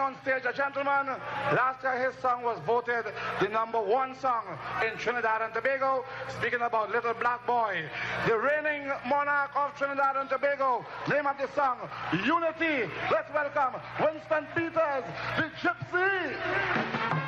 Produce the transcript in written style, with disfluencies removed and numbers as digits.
on stage a gentleman. Last year his song was voted the #1 song in Trinidad and Tobago. Speaking about Little Black Boy, the reigning monarch of Trinidad and Tobago. Name of the song, Unity. Let's welcome Winston Peters, the Gypsy.